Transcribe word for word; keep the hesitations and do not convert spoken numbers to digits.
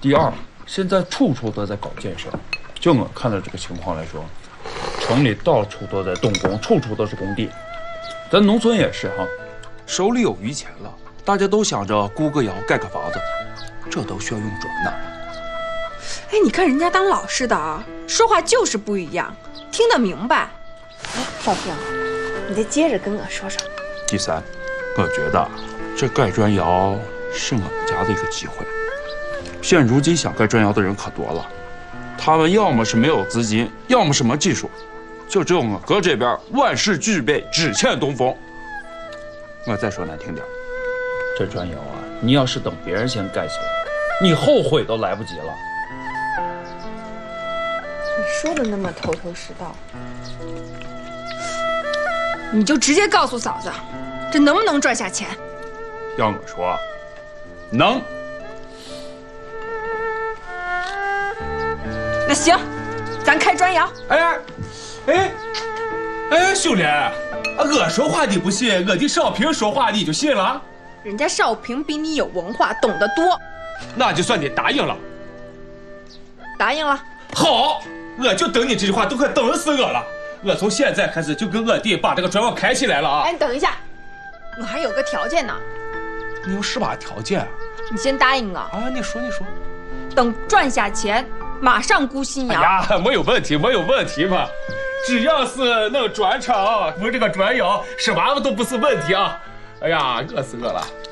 第二，现在处处都在搞建设，就我看到这个情况来说，城里到处都在动工，处处都是工地。咱农村也是哈， 手里有余钱了，大家都想着估个窑盖个房子，这都需要用砖呐。 哎，你看人家当老师的啊，说话就是不一样，听得明白。 哎，少平，你再接着跟我说说。 第三，我觉得这盖砖窑是我们家的一个机会。现如今想盖砖窑的人可多了，他们要么是没有资金，要么是没技术，就只有我哥这边万事俱备，只欠东风。我再说难听点， 这砖窑啊，你要是等别人先盖起来，你后悔都来不及了。 你说的那么头头是道， 你就直接告诉嫂子，这能不能赚下钱？ 要我说，能。 那行，咱开砖窑。 哎，哎，哎，秀莲，我说话你不信，我的少平说话你就信了？ 人家少平比你有文化，懂得多。 那就算你答应了。 答应了。 好，我就等你这句话，都快等死我了。我从现在开始就跟我弟把这个砖窑开起来了啊！ 哎，你等一下，我还有个条件呢。 你有什么条件啊？ 你先答应我啊！你说，你说。 等赚下钱，马上估新窑。 哎呀，没有问题，没有问题嘛。只要是能砖厂，不这个砖窑，什么都不是问题啊！哎呀，饿死我了。